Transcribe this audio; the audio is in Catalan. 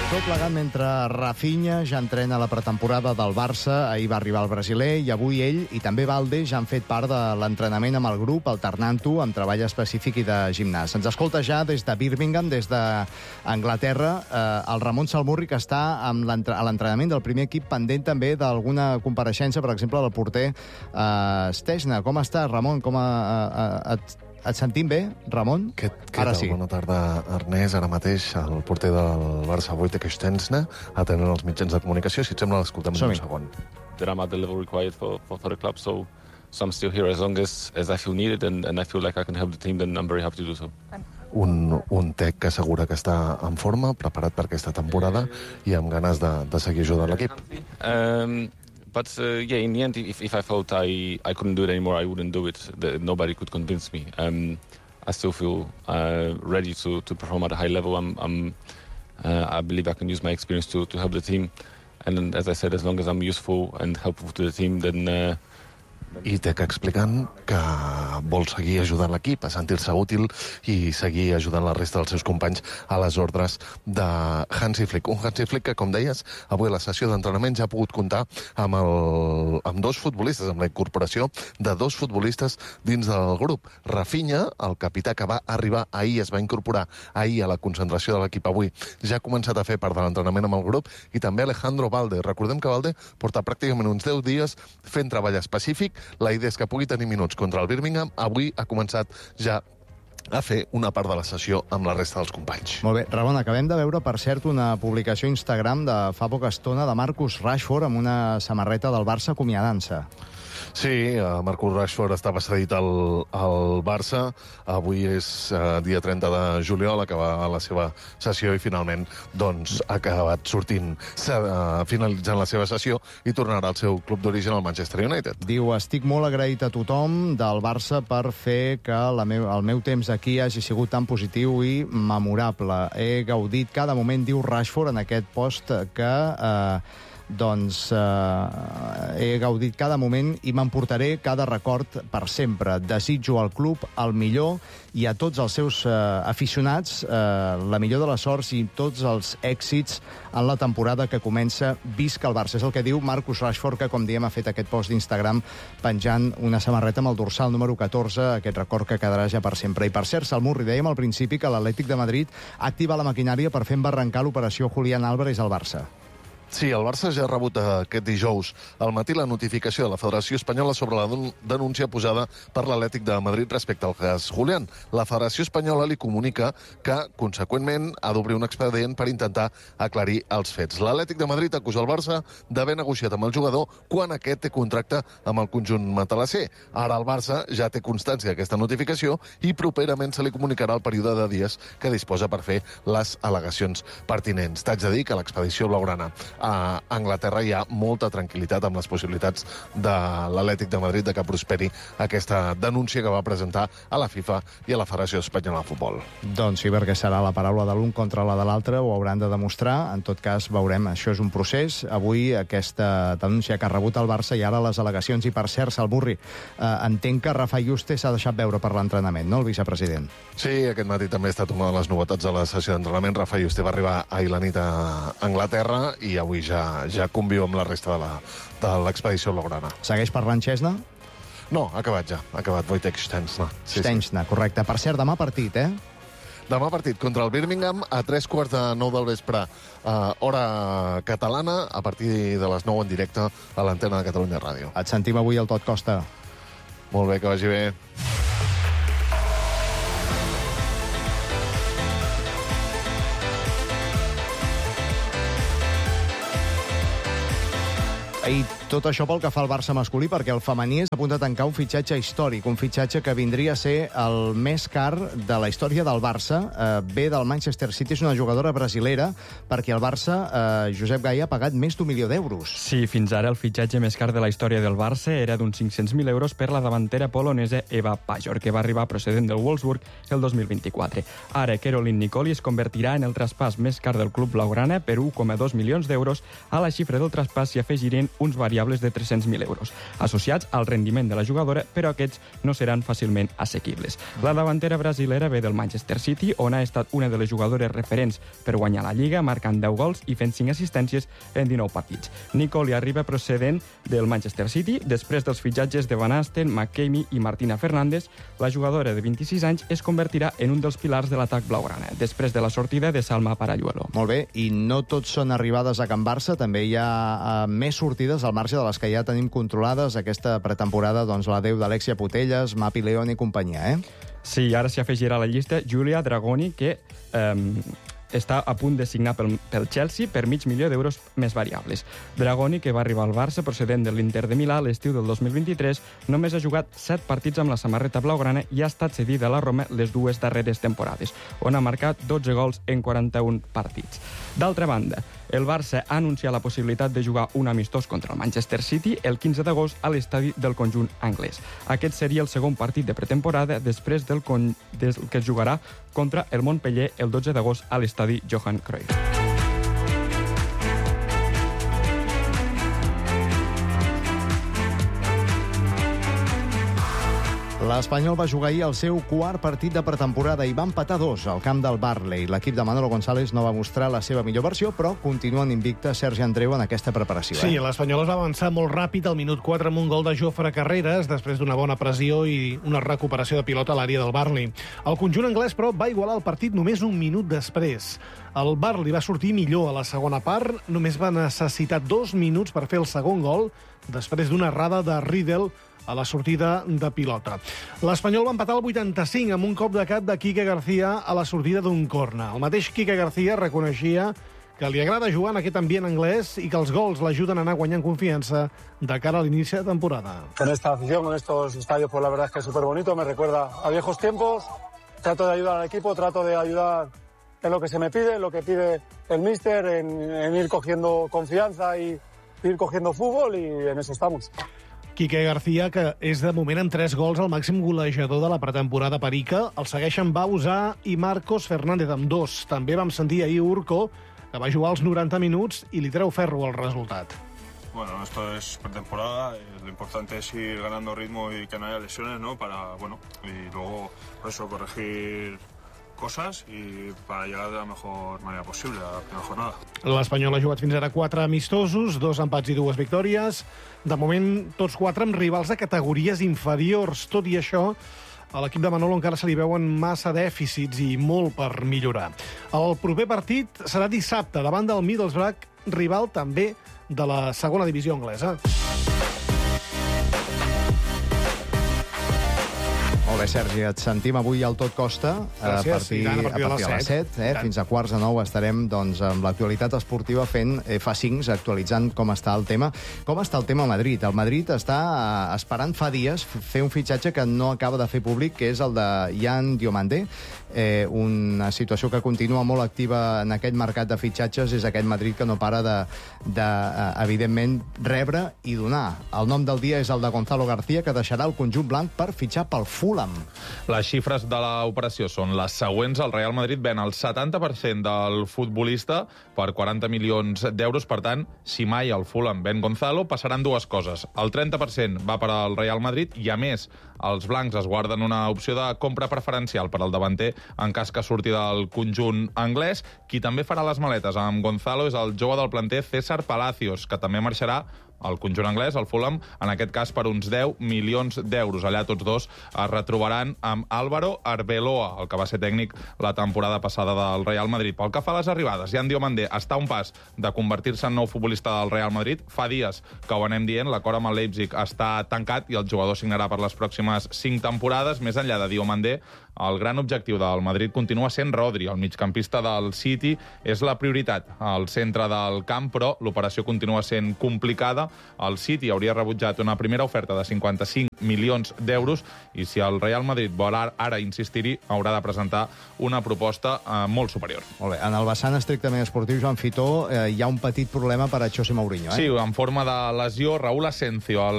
Tot plegat mentre Rafinha ja entrena la pretemporada del Barça, ahir va arribar el brasiler i avui ell i també Valde ja han fet part de l'entrenament amb el grup, alternant-ho amb treball específic i de gimnàs. Ens escolta ja des de Birmingham, des d'Anglaterra, el Ramon Salmurri, que està a l'entrenament del primer equip, pendent també d'alguna compareixença, per exemple, del porter Stejna. Com està, Ramon? Et sentim bé, Ramon? Què tal? Sí. Bona tarda, Ernest. Ara mateix el porter del Barça, Wojtek Szczęsny, atenent els mitjans de comunicació. Si et sembla, l'escoltem un segon. I'm at the level required for the club, so I'm still here as long as I feel needed and I feel like I can help the team, then I'm very happy to do so. Un tec que assegura que està en forma, preparat per aquesta temporada i amb ganes de seguir ajudant l'equip. But in the end, if I felt I couldn't do it anymore, I wouldn't do it. Nobody could convince me. I still feel ready to perform at a high level. I believe I can use my experience to help the team. And as I said, as long as I'm useful and helpful to the team, then... I Tec explicant que vol seguir ajudant l'equip a sentir-se útil i seguir ajudant la resta dels seus companys a les ordres de Hansi Flick. Un Hansi Flick que, com deies, avui a la sessió d'entrenament ja ha pogut comptar amb dos futbolistes, amb la incorporació de dos futbolistes dins del grup. Rafinha, el capità que va arribar ahir, es va incorporar ahir a la concentració de l'equip avui, ja ha començat a fer part de l'entrenament amb el grup, i també Alejandro Valde. Recordem que Valde porta pràcticament uns 10 dies fent treball específic. La idea és que pugui tenir minuts contra el Birmingham. Avui ha començat ja a fer una part de la sessió amb la resta dels companys. Molt bé. Ramon, acabem de veure, per cert, una publicació a Instagram de fa poca estona de Marcus Rashford amb una samarreta del Barça acomiadant-se. Sí, Marcus Rashford estava cedit al Barça. Avui és dia 30 de juliol, acaba la seva sessió i finalment doncs, ha acabat sortint, finalitzant la seva sessió i tornarà al seu club d'origen, al Manchester United. Diu, estic molt agraït a tothom del Barça per fer que el meu temps aquí hagi sigut tan positiu i memorable. He gaudit cada moment, diu Rashford, en aquest post que... he gaudit cada moment i m'emportaré cada record per sempre. Desitjo al club el millor i a tots els seus aficionats la millor de les sorts i tots els èxits en la temporada que comença. Visca el Barça. És el que diu Marcus Rashford, que, com diem, ha fet aquest post d'Instagram penjant una samarreta amb el dorsal número 14, aquest record que quedarà ja per sempre. I per cert, Salmurri, dèiem al principi que l'Atlètic de Madrid ha activat la maquinària per fer embarrancar l'operació Julián Álvarez al Barça. Sí, el Barça ja ha rebut aquest dijous al matí la notificació de la Federació Espanyola sobre la denúncia posada per l'Atlètic de Madrid respecte al cas Julián. La Federació Espanyola li comunica que, conseqüentment, ha d'obrir un expedient per intentar aclarir els fets. L'Atlètic de Madrid acusa el Barça d'haver negociat amb el jugador quan aquest té contracte amb el conjunt matalasser. Ara el Barça ja té constància d'aquesta notificació i properament se li comunicarà el període de dies que disposa per fer les al·legacions pertinents. T'haig de dir que l'expedició blaugrana a Anglaterra hi ha molta tranquil·litat amb les possibilitats de l'Atlètic de Madrid de que prosperi aquesta denúncia que va presentar a la FIFA i a la Federació Espanyola de Futbol. Doncs sí, perquè serà la paraula de l'un contra la de l'altre, ho hauran de demostrar. En tot cas, veurem, això és un procés. Avui aquesta denúncia que ha rebut el Barça i ara les al·legacions. I per cert, Salmurri, entenc que Rafa Yuste s'ha deixat veure per l'entrenament, no, el vicepresident? Sí, aquest matí també ha estat una de les novetats de la sessió d'entrenament. Rafa Yuste va arribar ahir la nit a Anglaterra i avui ja conviu amb la resta de l'expedició blaugrana. Segueix parlant Szczęsny? No, ha acabat ja. Ha acabat Wojtek Szczęsny. Szczęsny, correcte. Per cert, demà partit, Demà partit contra el Birmingham a 3:45 del vespre, hora catalana, a partir de les 9 en directe a l'antena de Catalunya Ràdio. Et sentim avui al Tot Costa. Molt bé, que vagi bé. I tot això pel que fa al Barça masculí, perquè el femení és a punt de tancar un fitxatge històric, un fitxatge que vindria a ser el més car de la història del Barça. Ve del Manchester City, és una jugadora brasilera, perquè el Barça, Josep Gai, ha pagat més d'1 milió d'euros. Sí, fins ara el fitxatge més car de la història del Barça era d'uns 500.000 euros per la davantera polonesa Eva Pajor, que va arribar procedent del Wolfsburg el 2024. Ara, Caroline Nicoli es convertirà en el traspàs més car del club blaugrana per 1,2 milions d'euros. A la xifra del traspàs s'hi afegiren uns variables de 300.000 euros, associats al rendiment de la jugadora, però aquests no seran fàcilment assequibles. La davantera brasilera ve del Manchester City, on ha estat una de les jugadores referents per guanyar la Lliga, marcant 10 gols i fent 5 assistències en 19 partits. Nicoli arriba procedent del Manchester City. Després dels fitxatges de Van Asten, McKamey i Martina Fernández, la jugadora de 26 anys es convertirà en un dels pilars de l'atac blaugrana, després de la sortida de Salma Paralluelo. Molt bé, i no tots són arribades a Can Barça, també hi ha més sortides al marge de les que ja tenim controlades aquesta pretemporada, doncs l'adeu d'Alexia Putellas, Mapi León i companyia, Sí, ara s'hi afegirà a la llista Giulia Dragoni, que està a punt de signar pel Chelsea per $500.000 més variables. Dragoni, que va arribar al Barça procedent de l'Inter de Milà a l'estiu del 2023, només ha jugat 7 partits amb la samarreta blaugrana i ha estat cedida a la Roma les 2 darreres temporades, on ha marcat 12 gols en 41 partits. D'altra banda, el Barça ha anunciat la possibilitat de jugar un amistós contra el Manchester City el 15 d'agost a l'estadi del conjunt anglès. Aquest seria el segon partit de pretemporada després del que es jugarà contra el Montpellier el 12 d'agost a l'estadi Johan Cruyff. L'Espanyol va jugar ahir el seu quart partit de pretemporada i va empatar 2 al camp del Barley. L'equip de Manolo González no va mostrar la seva millor versió, però continuen invictes Sergi Andreu en aquesta preparació. Sí, l'Espanyol es va avançar molt ràpid al minut 4 amb un gol de Jofre Carreras, després d'una bona pressió i una recuperació de pilota a l'àrea del Barley. El conjunt anglès, però, va igualar el partit només un minut després. El Barley va sortir millor a la segona part, només va necessitar 2 minuts per fer el segon gol, després d'una errada de Riedel a la sortida de pilota. L'Espanyol va empatar el 85 amb un cop de cap de Quique García a la sortida d'un corna. El mateix Quique García reconeixia que li agrada jugar en aquest ambient anglès i que els gols l'ajuden a anar guanyant confiança de cara a l'inici de temporada. Con esta afición, con estos estadios, pues la verdad es que es súper bonito, me recuerda a viejos tiempos. Trato de ayudar al equipo, trato de ayudar en lo que se me pide, en lo que pide el míster, en ir cogiendo confianza y ir cogiendo fútbol, y en eso estamos. Quique García, que és de moment amb 3 gols el màxim golejador de la pretemporada per Ica. El segueixen Bausa i Marcos Fernández amb 2. També vam sentir ahir Urco, que va jugar els 90 minuts i li treu ferro al resultat. Bueno, esto es pretemporada, lo importante es ir ganando ritmo y que no haya lesiones, ¿no? Para, bueno, y luego, por eso, corregir cosas y para llegar de la mejor manera posible a la primera jornada. L'Espanyol ha jugat fins ara 4 amistosos, 2 empats i 2 victòries. De moment, tots 4 amb rivals de categories inferiors. Tot i això, a l'equip de Manolo encara se li veuen massa dèficits i molt per millorar. El proper partit serà dissabte davant del Middlesbrough, rival també de la segona divisió anglesa. Molt bé, Sergi, et sentim avui al Tot Costa. Gràcies, a partir de les 7. Fins a 8:45 estarem doncs, amb l'actualitat esportiva fent F5, actualitzant com està el tema. Com està el tema al Madrid? El Madrid està esperant fa dies fer un fitxatge que no acaba de fer públic, que és el de Yan Diomande. Una situació que continua molt activa en aquest mercat de fitxatges és aquest Madrid que no para de evidentment, rebre i donar. El nom del dia és el de Gonzalo García, que deixarà el conjunt blanc per fitxar pel Fulham. Les xifres de l'operació són les següents. El Real Madrid ven el 70% del futbolista per 40 milions d'euros. Per tant, si mai el Fulham ven Gonzalo, passaran dues coses. El 30% va per al Real Madrid i, a més, els blancs es guarden una opció de compra preferencial per al davanter en cas que surti del conjunt anglès. Qui també farà les maletes amb Gonzalo és el jove del planter César Palacios, que també marxarà al conjunt anglès, al Fulham, en aquest cas per uns 10 milions d'euros. Allà tots dos es retrobaran amb Álvaro Arbeloa, el que va ser tècnic la temporada passada del Real Madrid. Pel que fa a les arribades, Yan Diomande està a un pas de convertir-se en nou futbolista del Real Madrid. Fa dies que ho anem dient, l'acord amb el Leipzig està tancat i el jugador signarà per les pròximes 5 temporades. Més enllà de Diomande, el gran objectiu del Madrid continua sent Rodri, el migcampista del City. És la prioritat al centre del camp, però l'operació continua sent complicada. El City hauria rebutjat una primera oferta de 55 milions d'euros i si el Real Madrid vol ara insistir-hi, haurà de presentar una proposta molt superior. Molt bé. En el vessant estrictament esportiu, Joan Fitó, hi ha un petit problema per a José Mourinho. Sí, en forma de lesió, Raúl Asencio, el